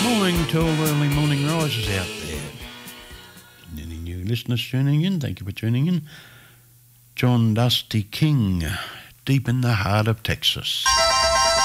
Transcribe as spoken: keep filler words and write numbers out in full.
Morning to all the early morning risers out there. And any new listeners tuning in, thank you for tuning in. John Dusty King, Deep in the Heart of Texas.